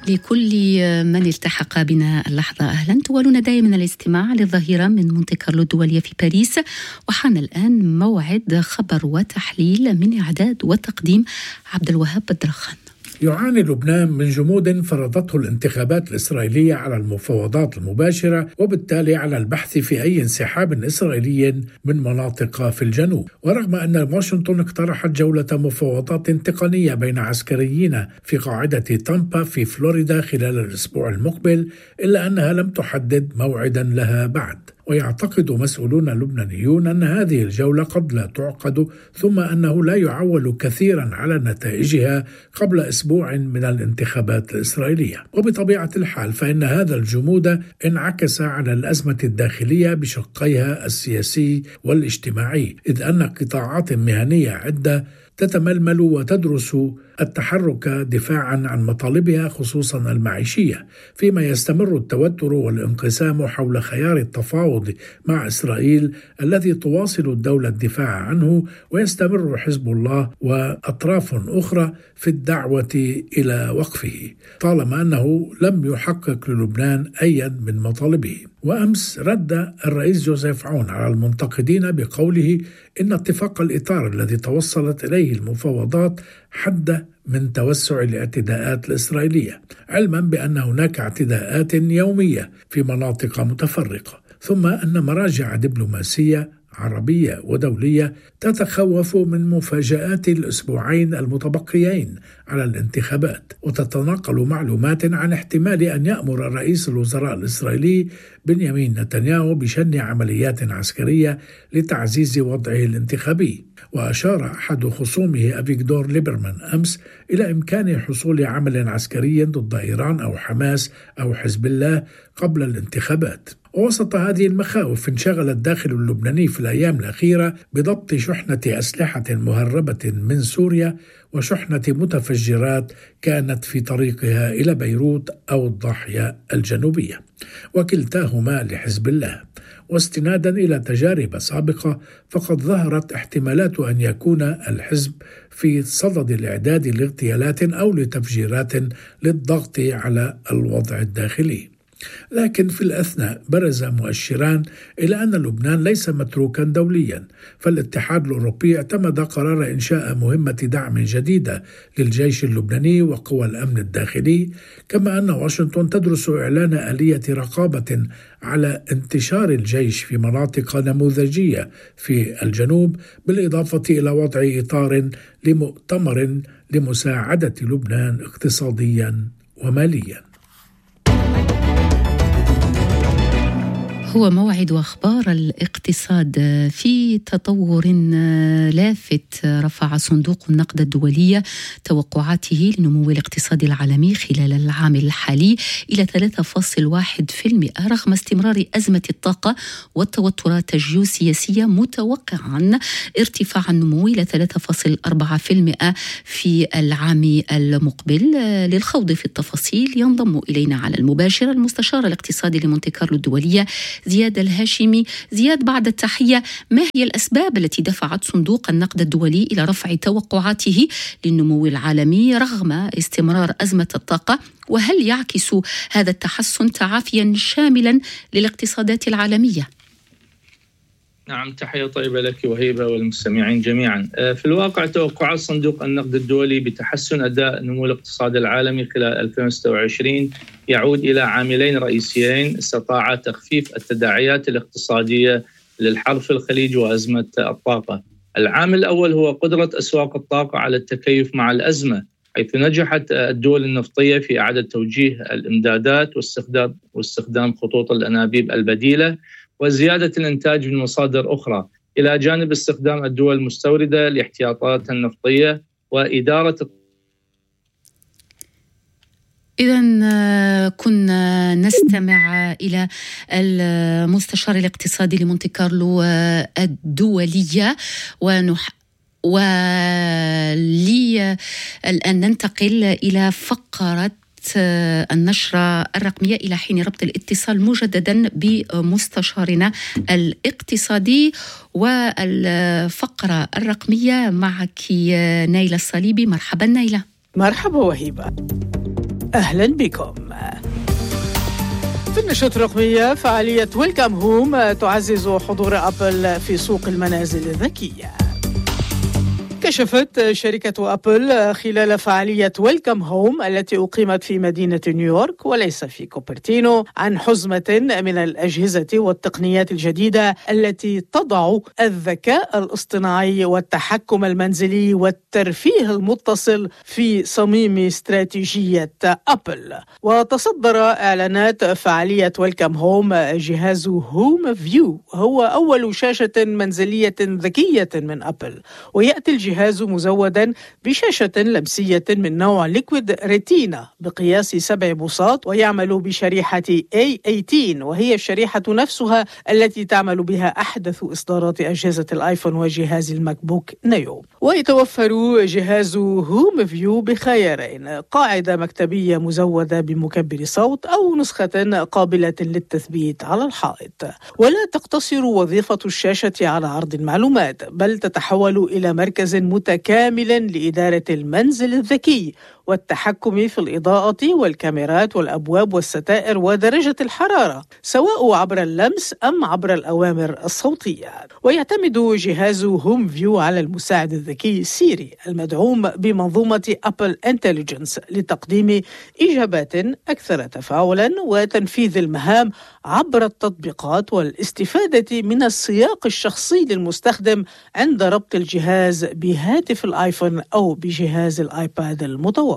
لكل من التحق بنا اللحظة أهلا. تولون دائما الاستماع للظهيرة من مونتي كارلو الدولية في باريس، وحان الآن موعد خبر وتحليل من إعداد وتقديم عبد الوهاب بدرخان. يعاني لبنان من جمود فرضته الانتخابات الإسرائيلية على المفاوضات المباشرة، وبالتالي على البحث في أي انسحاب إسرائيلي من مناطق في الجنوب. ورغم أن واشنطن اقترحت جولة مفاوضات تقنية بين عسكريين في قاعدة تامبا في فلوريدا خلال الأسبوع المقبل، إلا أنها لم تحدد موعدا لها بعد. ويعتقد مسؤولون لبنانيون أن هذه الجولة قد لا تعقد، ثم أنه لا يعول كثيرا على نتائجها قبل أسبوع من الانتخابات الإسرائيلية. وبطبيعة الحال فإن هذا الجمود انعكس على الأزمة الداخلية بشقيها السياسي والاجتماعي، إذ أن قطاعات مهنية عدة تتململ وتدرس التحرك دفاعا عن مطالبها خصوصا المعيشية، فيما يستمر التوتر والانقسام حول خيار التفاوض مع إسرائيل الذي تواصل الدولة الدفاع عنه، ويستمر حزب الله وأطراف أخرى في الدعوة إلى وقفه طالما أنه لم يحقق للبنان أي من مطالبه. وأمس رد الرئيس جوزيف عون على المنتقدين بقوله إن اتفاق الإطار الذي توصلت إليه المفاوضات حد من توسع الاعتداءات الإسرائيلية، علما بأن هناك اعتداءات يومية في مناطق متفرقة، ثم أن مراجع دبلوماسية عربية ودولية تتخوف من مفاجآت الأسبوعين المتبقيين على الانتخابات، وتتناقل معلومات عن احتمال أن يأمر رئيس الوزراء الإسرائيلي بنيامين نتنياهو بشن عمليات عسكرية لتعزيز وضعه الانتخابي. وأشار أحد خصومه أفيغدور ليبرمان أمس إلى إمكان حصول عمل عسكري ضد إيران أو حماس أو حزب الله قبل الانتخابات. ووسط هذه المخاوف انشغل الداخل اللبناني في الأيام الأخيرة بضبط شحنة أسلحة مهربة من سوريا وشحنة متفجرات كانت في طريقها إلى بيروت أو الضاحية الجنوبية، وكلتاهما لحزب الله. واستنادا إلى تجارب سابقة فقد ظهرت احتمالات أن يكون الحزب في صدد الإعداد لاغتيالات أو لتفجيرات للضغط على الوضع الداخلي. لكن في الأثناء برز مؤشران إلى أن لبنان ليس متروكا دوليا، فالاتحاد الأوروبي اعتمد قرار إنشاء مهمة دعم جديدة للجيش اللبناني وقوى الأمن الداخلي، كما أن واشنطن تدرس إعلان آلية رقابة على انتشار الجيش في مناطق نموذجية في الجنوب، بالإضافة إلى وضع إطار لمؤتمر لمساعدة لبنان اقتصاديا وماليا. هو موعد أخبار الاقتصاد. في تطور لافت رفع صندوق النقد الدولي توقعاته لنمو الاقتصاد العالمي خلال العام الحالي إلى 3.1% رغم استمرار أزمة الطاقة والتوترات الجيوسياسية، متوقعا ارتفاع النمو إلى 3.4% في العام المقبل. للخوض في التفاصيل ينضم إلينا على المباشر المستشار الاقتصادي لمونتي كارلو الدولية زياد الهاشمي. زياد، بعد التحية، ما هي الأسباب التي دفعت صندوق النقد الدولي إلى رفع توقعاته للنمو العالمي رغم استمرار أزمة الطاقة؟ وهل يعكس هذا التحسن تعافيا شاملا للاقتصادات العالمية؟ نعم، تحية طيبة لك وهيبة والمستمعين جميعا. في الواقع توقعات صندوق النقد الدولي بتحسن أداء نمو الاقتصاد العالمي خلال 2026 يعود إلى عاملين رئيسيين استطاع تخفيف التداعيات الاقتصادية للحرب في الخليج وأزمة الطاقة. العامل الأول هو قدرة أسواق الطاقة على التكيف مع الأزمة، حيث نجحت الدول النفطية في إعادة توجيه الإمدادات واستخدام خطوط الأنابيب البديلة وزيادة الإنتاج من مصادر أخرى، إلى جانب استخدام الدول المستوردة لاحتياطاتها النفطية وإدارة. إذن كنا نستمع إلى المستشار الاقتصادي لمونتي كارلو الدولية الآن ننتقل إلى فقرة النشرة الرقمية إلى حين ربط الاتصال مجددا بمستشارنا الاقتصادي. والفقرة الرقمية معك نايلة الصليبي. مرحبا نايلة. مرحبا وهيبة. أهلا بكم. في النشرة الرقمية، فعالية ويلكم هوم تعزز حضور أبل في سوق المنازل الذكية. كشفت شركة أبل خلال فعالية ويلكم هوم التي أقيمت في مدينة نيويورك وليس في كوبرتينو عن حزمة من الأجهزة والتقنيات الجديدة التي تضع الذكاء الاصطناعي والتحكم المنزلي والترفيه المتصل في صميم استراتيجية أبل. وتصدر إعلانات فعالية ويلكم هوم جهاز هوم فيو، هو أول شاشة منزلية ذكية من أبل، ويأتي الجهاز مزودا بشاشة لمسية من نوع ليكويد ريتينا بقياس 7 بوصات، ويعمل بشريحة A18، وهي الشريحة نفسها التي تعمل بها أحدث إصدارات أجهزة الآيفون وجهاز الماك بوك نيو. ويتوفر جهاز هوم فيو بخيارين: قاعدة مكتبية مزودة بمكبر صوت أو نسخة قابلة للتثبيت على الحائط. ولا تقتصر وظيفة الشاشة على عرض المعلومات، بل تتحول إلى مركز متكامل لإدارة المنزل الذكي والتحكم في الإضاءة والكاميرات والأبواب والستائر ودرجة الحرارة، سواء عبر اللمس أم عبر الأوامر الصوتية. ويعتمد جهاز هوم فيو على المساعد الذكي سيري المدعوم بمنظومة أبل انتليجنس لتقديم إجابات أكثر تفاعلا وتنفيذ المهام عبر التطبيقات والاستفادة من السياق الشخصي للمستخدم عند ربط الجهاز بهاتف الآيفون أو بجهاز الآيباد المتوافق.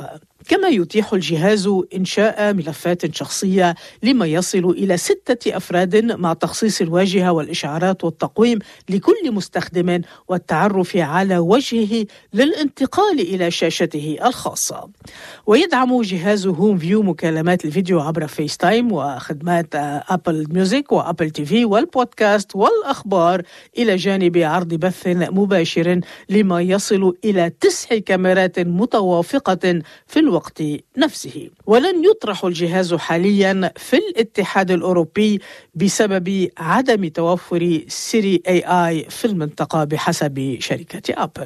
كما يتيح الجهاز إنشاء ملفات شخصية لما يصل إلى 6 أفراد مع تخصيص الواجهة والإشعارات والتقويم لكل مستخدم والتعرف على وجهه للانتقال إلى شاشته الخاصة. ويدعم جهاز هوم فيو مكالمات الفيديو عبر فيس تايم وخدمات أبل ميوزك وأبل تي في والبودكاست والأخبار، إلى جانب عرض بث مباشر لما يصل إلى 9 كاميرات متوافقة في الوقت نفسه. ولن يطرح الجهاز حاليا في الاتحاد الأوروبي بسبب عدم توفر سيري AI في المنطقة بحسب شركة أبل.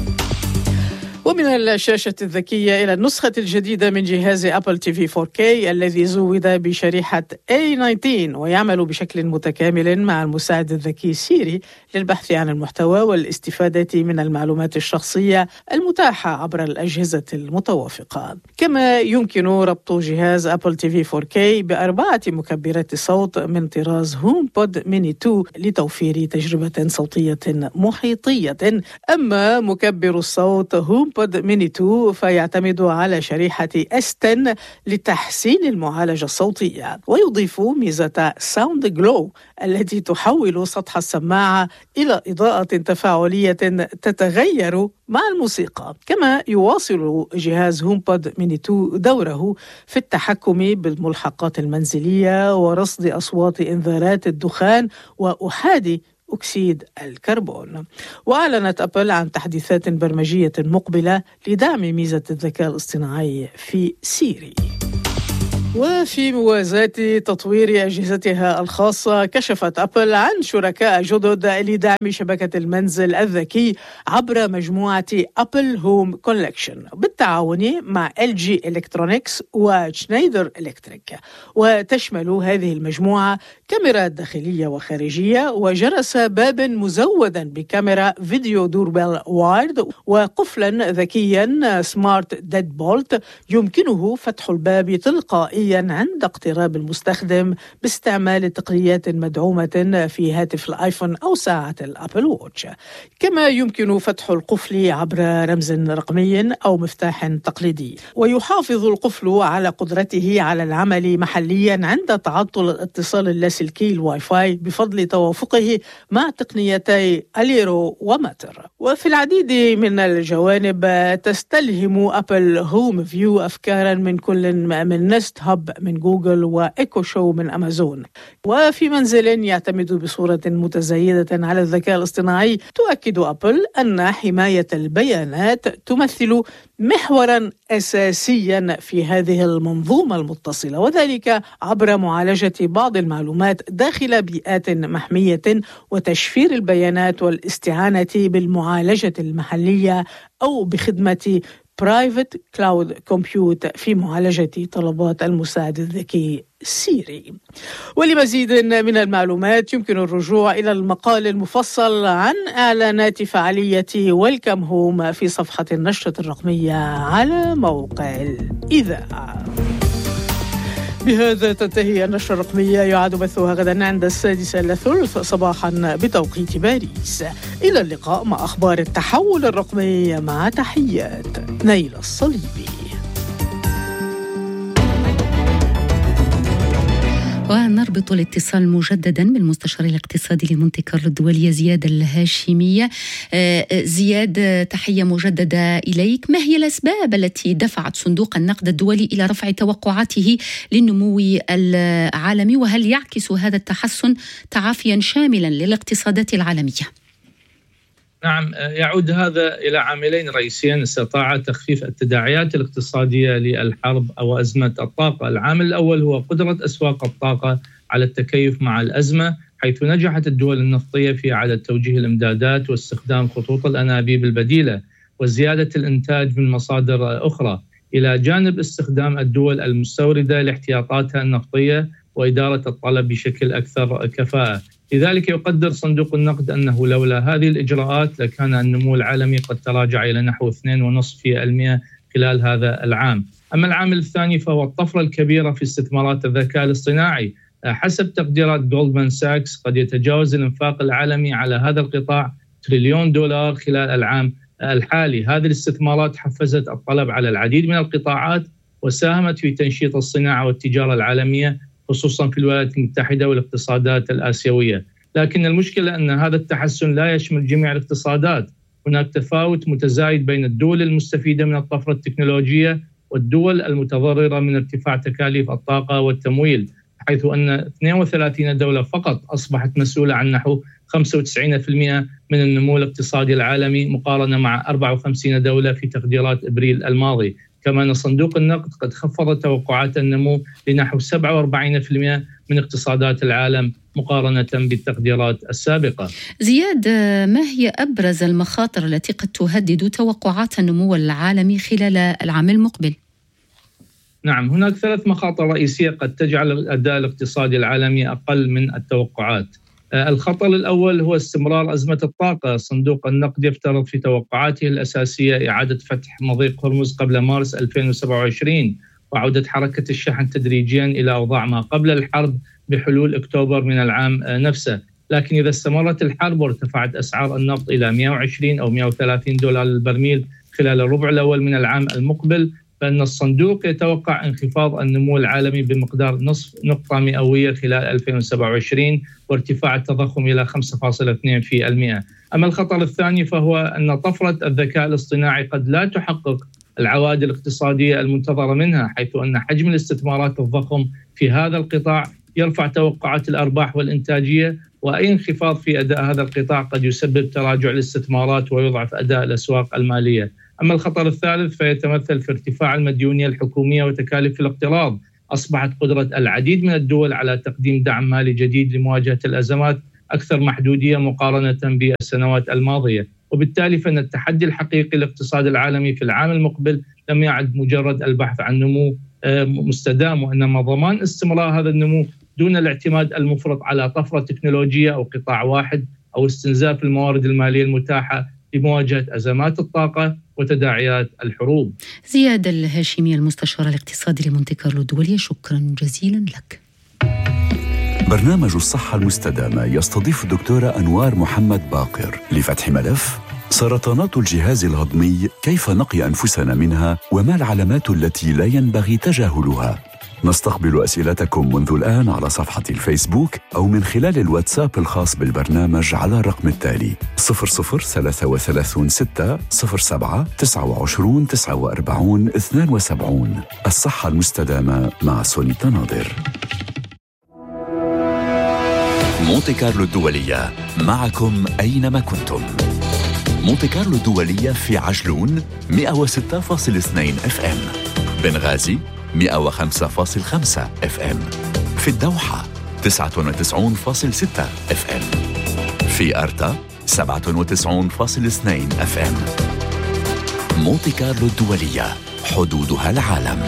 ومن الشاشة الذكية إلى النسخة الجديدة من جهاز أبل تي في 4K الذي زود بشريحة A19 ويعمل بشكل متكامل مع المساعد الذكي سيري للبحث عن المحتوى والاستفادة من المعلومات الشخصية المتاحة عبر الأجهزة المتوافقة. كما يمكن ربط جهاز أبل تي في 4K ب4 مكبرات صوت من طراز هوم بود ميني 2 لتوفير تجربة صوتية محيطية. أما مكبر الصوت هوم بود ميني 2 فيعتمد على شريحة S10 لتحسين المعالجة الصوتية، ويضيف ميزة ساوند جلو التي تحول سطح السماعة إلى إضاءة تفاعلية تتغير مع الموسيقى. كما يواصل جهاز هوم بود ميني 2 دوره في التحكم بالملحقات المنزلية ورصد أصوات إنذارات الدخان وأحادي أكسيد الكربون. وأعلنت أبل عن تحديثات برمجية مقبلة لدعم ميزة الذكاء الاصطناعي في سيري. وفي موازاة تطوير أجهزتها الخاصة، كشفت أبل عن شركاء جدد لدعم شبكة المنزل الذكي عبر مجموعة أبل هوم كولكشن بالتعاون مع LG إلكترونيكس وشنايدر إلكتريك. وتشمل هذه المجموعة كاميرا داخلية وخارجية وجرس باب مزودا بكاميرا فيديو دوربيل وايرد وقفلا ذكيا سمارت ديد بولت يمكنه فتح الباب تلقائيا عند اقتراب المستخدم باستعمال تقنيات مدعومة في هاتف الآيفون أو ساعة الأبل ووتش. كما يمكن فتح القفل عبر رمز رقمي أو مفتاح تقليدي. ويحافظ القفل على قدرته على العمل محليا عند تعطل الاتصال اللاسلكي الواي فاي بفضل توافقه مع تقنيتي أليرو وماتر. وفي العديد من الجوانب تستلهم أبل هوم فيو أفكارا من كل من نست هاب من جوجل وإيكو شو من أمازون. وفي منزل يعتمد بصورة متزايدة على الذكاء الاصطناعي، تؤكد أبل أن حماية البيانات تمثل محورا أساسيا في هذه المنظومة المتصلة، وذلك عبر معالجة بعض المعلومات داخل بيئات محمية وتشفير البيانات والاستعانة بالمعالجة المحلية أو بخدمة Private Cloud Compute في معالجة طلبات المساعد الذكي سيري. ولمزيد من المعلومات يمكن الرجوع إلى المقال المفصل عن إعلانات فعالية ويلكم هوم في صفحة النشرة الرقمية على موقع الإذاعة. بهذا تنتهي النشرة الرقمية، يعاد بثها غدا عند 6:03 صباحا بتوقيت باريس. إلى اللقاء مع أخبار التحول الرقمي، مع تحيات نيل الصليبي. ونربط الاتصال مجددا بالمستشار الاقتصادي لمونتي كارلو الدولية زياد الهاشمية. زياد، تحية مجددة إليك. ما هي الأسباب التي دفعت صندوق النقد الدولي إلى رفع توقعاته للنمو العالمي، وهل يعكس هذا التحسن تعافيا شاملا للاقتصادات العالمية؟ نعم، يعود هذا إلى عاملين رئيسيين استطاع تخفيف التداعيات الاقتصادية للحرب أو أزمة الطاقة. العامل الأول هو قدرة أسواق الطاقة على التكيف مع الأزمة، حيث نجحت الدول النفطية في إعادة توجيه الإمدادات واستخدام خطوط الأنابيب البديلة وزيادة الإنتاج من مصادر أخرى، إلى جانب استخدام الدول المستوردة لاحتياطاتها النفطية وإدارة الطلب بشكل أكثر كفاءة. لذلك يقدر صندوق النقد أنه لولا هذه الإجراءات لكان النمو العالمي قد تراجع إلى نحو 2.5% خلال هذا العام. أما العامل الثاني فهو الطفرة الكبيرة في استثمارات الذكاء الاصطناعي. حسب تقديرات جولدمان ساكس قد يتجاوز الإنفاق العالمي على هذا القطاع $1 تريليون خلال العام الحالي. هذه الاستثمارات حفزت الطلب على العديد من القطاعات وساهمت في تنشيط الصناعة والتجارة العالمية، خصوصا في الولايات المتحدة والاقتصادات الآسيوية. لكن المشكلة أن هذا التحسن لا يشمل جميع الاقتصادات. هناك تفاوت متزايد بين الدول المستفيدة من الطفرة التكنولوجية والدول المتضررة من ارتفاع تكاليف الطاقة والتمويل، حيث أن 32 دولة فقط أصبحت مسؤولة عن نحو 95% من النمو الاقتصادي العالمي، مقارنة مع 54 دولة في تقديرات إبريل الماضي. كما أن صندوق النقد قد خفض توقعات النمو لنحو 47% من اقتصادات العالم مقارنة بالتقديرات السابقة. زياد، ما هي أبرز المخاطر التي قد تهدد توقعات النمو العالمي خلال العام المقبل؟ نعم، هناك 3 مخاطر رئيسية قد تجعل الأداء الاقتصادي العالمي أقل من التوقعات. الخطر الأول هو استمرار أزمة الطاقة. صندوق النقد يفترض في توقعاته الأساسية إعادة فتح مضيق هرمز قبل مارس 2027 وعودة حركة الشحن تدريجيا إلى أوضاع ما قبل الحرب بحلول أكتوبر من العام نفسه. لكن إذا استمرت الحرب وارتفعت أسعار النفط إلى 120 أو $130 للبرميل خلال الربع الأول من العام المقبل، فإن الصندوق يتوقع انخفاض النمو العالمي بمقدار نصف نقطة مئوية خلال 2027 وارتفاع التضخم إلى 5.2%. أما الخطر الثاني فهو أن طفرة الذكاء الاصطناعي قد لا تحقق العوائد الاقتصادية المنتظرة منها، حيث أن حجم الاستثمارات الضخم في هذا القطاع يرفع توقعات الأرباح والإنتاجية، وأي انخفاض في أداء هذا القطاع قد يسبب تراجع الاستثمارات ويضعف أداء الأسواق المالية. أما الخطر الثالث فيتمثل في ارتفاع المديونية الحكومية وتكاليف الاقتراض. أصبحت قدرة العديد من الدول على تقديم دعم مالي جديد لمواجهة الأزمات أكثر محدودية مقارنة بالسنوات الماضية، وبالتالي فإن التحدي الحقيقي للاقتصاد العالمي في العام المقبل لم يعد مجرد البحث عن نمو مستدام، وإنما ضمان استمرار هذا النمو دون الاعتماد المفرط على طفرة تكنولوجية أو قطاع واحد أو استنزاف الموارد المالية المتاحة لمواجهة أزمات الطاقة وتداعيات الحروب. زياد الهاشمي، المستشار الاقتصادي لمونتي كارلو الدولية، شكرا جزيلا لك. برنامج الصحة المستدامة يستضيف الدكتورة أنوار محمد باقر لفتح ملف سرطانات الجهاز الهضمي، كيف نقي أنفسنا منها وما العلامات التي لا ينبغي تجاهلها. نستقبل أسئلتكم منذ الآن على صفحة الفيسبوك أو من خلال الواتساب الخاص بالبرنامج على الرقم التالي 00336 07 29 49 72. الصحة المستدامة مع سونيتا ناظر. مونتي كارلو الدولية، معكم أينما كنتم. مونتي كارلو الدولية في عجلون 106.2 FM، بنغازي 105.5 FM، في الدوحة 99.6 FM، في أرتا 97.2 FM. مونتي كارلو الدولية، حدودها العالم.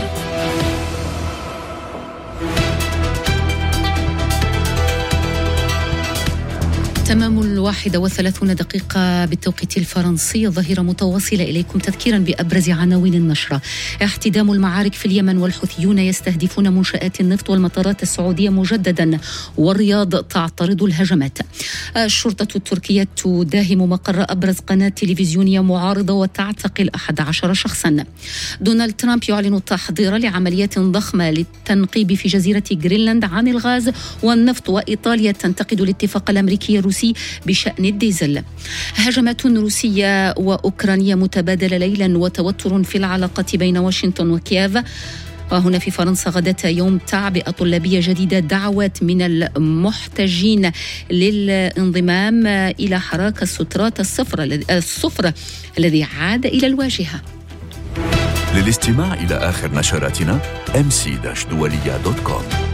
تمام 31 بالتوقيت الفرنسي. ظهيرة متواصلة إليكم تذكيرا بأبرز عناوين النشرة. احتدام المعارك في اليمن والحوثيون يستهدفون منشآت النفط والمطارات السعودية مجددا، والرياض تعترض الهجمات. الشرطة التركية تداهم مقر أبرز قناة تلفزيونية معارضة وتعتقل 11 شخصا. دونالد ترامب يعلن التحضير لعمليات ضخمة للتنقيب في جزيرة غرينلاند عن الغاز والنفط، وإيطاليا تنتقد الاتفاق الأمريكي الروسي بشأن الديزل. هجمات روسية وأوكرانية متبادلة ليلا، وتوتر في العلاقة بين واشنطن وكييف. وهنا في فرنسا غداة يوم تعبئة طلابية جديدة، دعوات من المحتجين للانضمام إلى حراك السترات الصفر الذي عاد إلى الواجهة. للاستماع إلى آخر نشراتنا mc-dualiya.com.